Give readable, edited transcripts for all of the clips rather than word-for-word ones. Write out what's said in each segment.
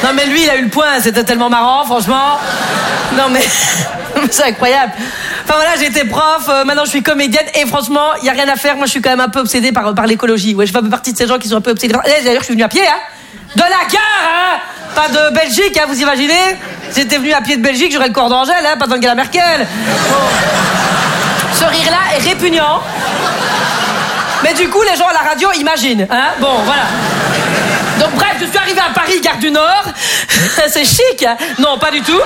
Non, mais lui, il a eu le point. C'était tellement marrant, franchement. Non, mais c'est incroyable. Enfin, voilà, j'ai été prof. Maintenant, je suis comédienne. Et franchement, il n'y a rien à faire. Moi, je suis quand même un peu obsédée par l'écologie. Ouais, je fais un peu partie de ces gens qui sont un peu obsédés. D'ailleurs, je suis venue à pied, hein. De la gare, hein. Pas de Belgique, hein, vous imaginez? J'étais venu à pied de Belgique, j'aurais le corps d'Angèle, hein, pas d'Angela Merkel. Bon. Ce rire-là est répugnant. Mais du coup, les gens à la radio imaginent, hein. Bon, voilà. Donc bref, je suis arrivé à Paris, gare du Nord. C'est chic, hein. Non, pas du tout.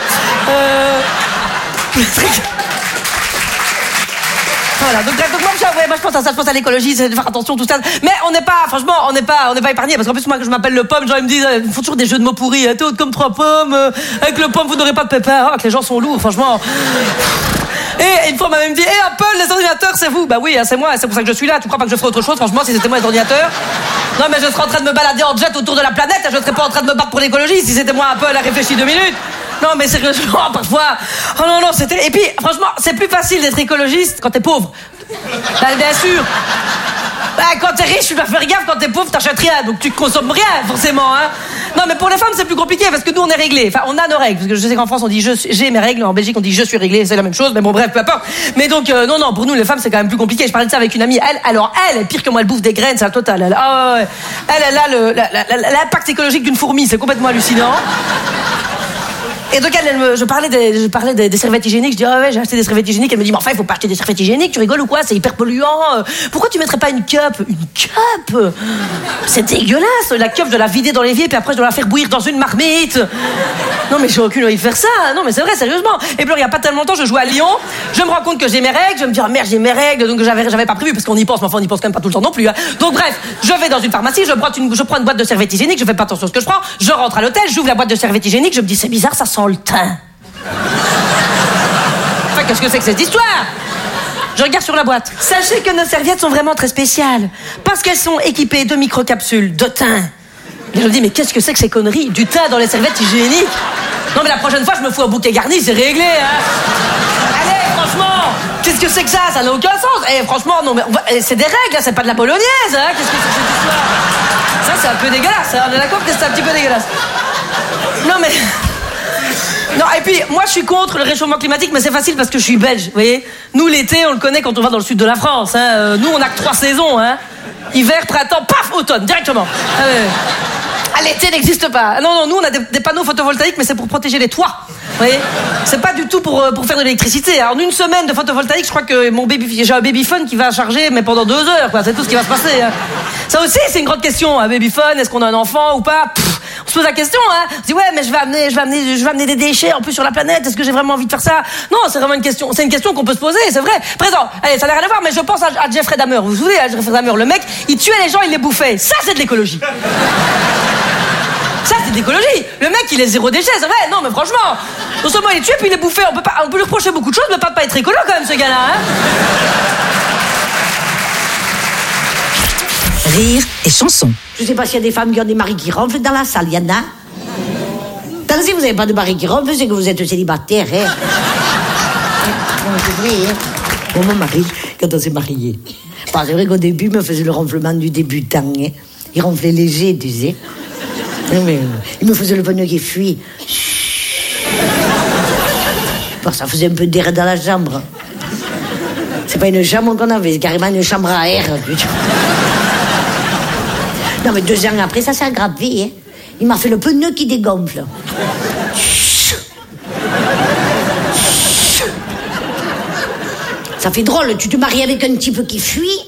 Voilà, donc moi je pense à ça, je pense à l'écologie, c'est de faire attention, tout ça. Mais on n'est pas, franchement, on n'est pas épargné, parce qu'en plus, moi, que je m'appelle le pomme, les gens ils me disent, ils font toujours des jeux de mots pourris, t'es haute comme 3 pommes, avec le pomme, vous n'aurez pas de pépins. Oh, que les gens sont lourds, franchement. Et une fois, on m'a même dit, Apple, les ordinateurs, c'est vous. Bah oui, c'est moi, c'est pour ça que je suis là. Tu crois pas que je ferais autre chose, franchement, si c'était moi les ordinateurs? Non, mais je serais en train de me balader en jet autour de la planète, je serais pas en train de me battre pour l'écologie, si c'était moi Apple à réfléchir 2 minutes. Non, mais sérieusement, parfois. Oh non, c'était. Et puis, franchement, c'est plus facile d'être écologiste quand t'es pauvre. Bah, bien sûr. Bah, quand t'es riche, tu dois faire gaffe. Quand t'es pauvre, t'achètes rien. Donc, tu consommes rien, forcément, hein. Non, mais pour les femmes, c'est plus compliqué parce que nous, on est réglés. Enfin, on a nos règles. Parce que je sais qu'en France, on dit j'ai mes règles. En Belgique, on dit je suis réglé. C'est la même chose. Mais bon, bref, peu importe. Mais donc, non, pour nous, les femmes, c'est quand même plus compliqué. Je parlais de ça avec une amie. Elle est pire que moi. Elle bouffe des graines, c'est la totale. Elle a l'impact écologique d'une fourmi. C'est complètement hallucinant. Et donc je parlais des serviettes hygiéniques. Je dis ouais, j'ai acheté des serviettes hygiéniques. Elle me dit mais enfin il faut pas acheter des serviettes hygiéniques. Tu rigoles ou quoi? C'est hyper polluant. Pourquoi tu mettrais pas une cup? Une cup? C'est dégueulasse. La cup je dois la vider dans l'évier puis après je dois la faire bouillir dans une marmite. Non mais j'ai aucune envie de faire ça. Non mais c'est vrai sérieusement. Et puis il y a pas tellement longtemps je jouais à Lyon. Je me rends compte que j'ai mes règles. Je me dis oh merde j'ai mes règles. Donc j'avais pas prévu parce qu'on y pense. Mais enfin on y pense quand même pas tout le temps non plus. Hein. Donc bref je vais dans une pharmacie. Je prends une boîte de serviettes hygiéniques. Je fais pas attention à ce que je prends. Je rentre à l'hôtel. J'ouvre la boîte de serviettes hygiéniques. Je me dis c'est bizarre ça sent le thym. Enfin, qu'est-ce que c'est que cette histoire? Je regarde sur la boîte. Sachez que nos serviettes sont vraiment très spéciales parce qu'elles sont équipées de microcapsules de thym. Et je me dis mais qu'est-ce que c'est que ces conneries? Du thym dans les serviettes hygiéniques? Non mais la prochaine fois je me fous un bouquet garni, c'est réglé hein. Allez franchement, qu'est-ce que c'est que ça? Ça n'a aucun sens. Et franchement non mais c'est des règles, hein, c'est pas de la bolognaise hein. Qu'est-ce que c'est que cette histoire? Ça c'est un peu dégueulasse, hein. On est d'accord que c'est un petit peu dégueulasse. Non mais non, et puis, moi, je suis contre le réchauffement climatique, mais c'est facile parce que je suis belge, vous voyez. Nous, l'été, on le connaît quand on va dans le sud de la France, hein. Nous, on n'a que 3 saisons, hein. Hiver, printemps, paf, automne, directement. L'été n'existe pas. Non, nous, on a des panneaux photovoltaïques, mais c'est pour protéger les toits, vous voyez. C'est pas du tout pour faire de l'électricité. En une semaine de photovoltaïque, je crois que j'ai un babyphone qui va charger, mais pendant 2 heures, quoi. C'est tout ce qui va se passer, hein. Ça aussi, c'est une grande question, un babyphone, est-ce qu'on a un enfant ou pas? On se pose la question, hein. On se dit, ouais, mais je vais amener des déchets en plus sur la planète. Est-ce que j'ai vraiment envie de faire ça? Non, c'est vraiment une question. C'est une question qu'on peut se poser, c'est vrai. Présent. Allez, ça n'a rien à voir, mais je pense à Jeffrey Dahmer. Vous vous souvenez, à Jeffrey Dahmer, le mec, il tuait les gens, il les bouffait. Ça, c'est de l'écologie. Ça, c'est de l'écologie. Le mec, il est 0 déchet, c'est vrai. Non, mais franchement, non seulement il les tuait, puis il les bouffait. On peut lui reprocher beaucoup de choses, mais pas de pas être écolo quand même, ce gars-là, hein. Rire et chanson. Je sais pas s'il y a des femmes qui ont des maris qui ronflent dans la salle, il y en a. Tant que si vous n'avez pas de mari qui ronfle, c'est que vous êtes célibataire, hein. C'est vrai, hein. Bon, mon mari, quand on s'est mariés, bon, c'est vrai qu'au début, il me faisait le ronflement du débutant, hein. Il ronflait léger, tu sais. Mais, il me faisait le pneu qui fuit. Bon, ça faisait un peu d'air dans la chambre. C'est pas une chambre qu'on avait, c'est carrément une chambre à air. Non, mais 2 ans après, ça s'est aggravé. Hein. Il m'a fait le pneu qui dégonfle. Ça fait drôle, tu te maries avec un type qui fuit.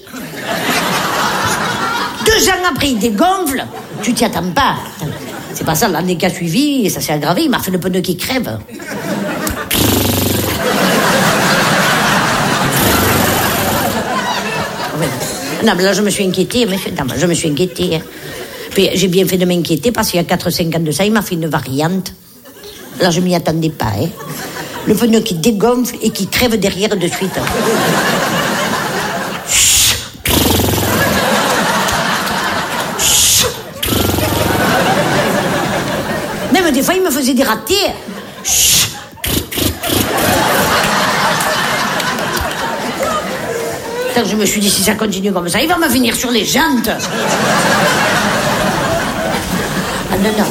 2 ans après, il dégonfle. Tu t'y attends pas. C'est pas ça, l'année qui a suivi, ça s'est aggravé. Il m'a fait le pneu qui crève. Non, mais là, je me suis inquiétée, monsieur. Non, je me suis inquiétée. Hein. Puis, j'ai bien fait de m'inquiéter parce qu'il y a 4-5 ans de ça, il m'a fait une variante. Là, je m'y attendais pas. Hein. Le pneu qui dégonfle et qui crève derrière de suite. Même des fois, il me faisait des ratés. Je me suis dit, si ça continue comme ça, il va me venir sur les jantes. Ah non, non.